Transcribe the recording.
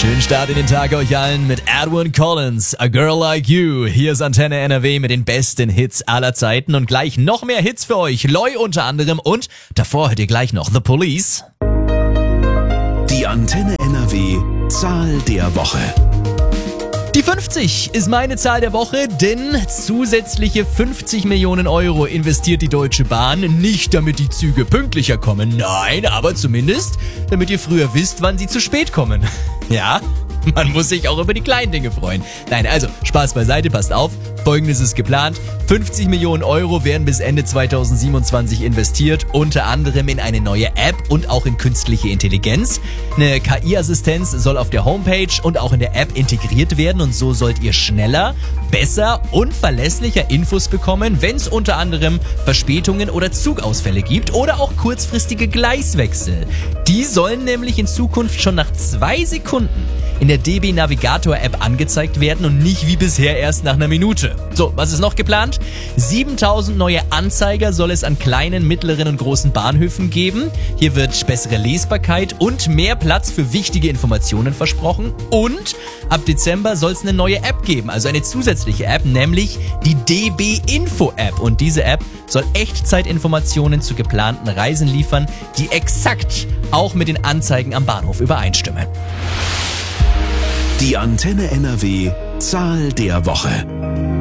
Schönen Start in den Tag euch allen mit Edwin Collins, A Girl Like You. Hier ist Antenne NRW mit den besten Hits aller Zeiten und gleich noch mehr Hits für euch. Loy unter anderem und davor hört ihr gleich noch The Police. Die Antenne NRW Zahl der Woche. Die 50 ist meine Zahl der Woche, denn zusätzliche 50 Millionen Euro investiert die Deutsche Bahn. Nicht damit die Züge pünktlicher kommen, nein, aber zumindest damit ihr früher wisst, wann sie zu spät kommen. Ja, man muss sich auch über die kleinen Dinge freuen. Nein, also Spaß beiseite, passt auf. Folgendes ist geplant. 50 Millionen Euro werden bis Ende 2027 investiert, unter anderem in eine neue App und auch in künstliche Intelligenz. Eine KI-Assistenz soll auf der Homepage und auch in der App integriert werden und so sollt ihr schneller, besser und verlässlicher Infos bekommen, wenn es unter anderem Verspätungen oder Zugausfälle gibt oder auch kurzfristige Gleiswechsel. Die sollen nämlich in Zukunft schon nach 2 Sekunden in der DB Navigator App angezeigt werden und nicht wie bisher erst nach einer Minute. So, was ist noch geplant? 7000 neue Anzeiger soll es an kleinen, mittleren und großen Bahnhöfen geben. Hier wird bessere Lesbarkeit und mehr Platz für wichtige Informationen versprochen. Und ab Dezember soll es eine neue App geben, also eine zusätzliche App, nämlich die DB Info App. Und diese App soll Echtzeitinformationen zu geplanten Reisen liefern, die exakt auch mit den Anzeigen am Bahnhof übereinstimmen. Die Antenne NRW Zahl der Woche.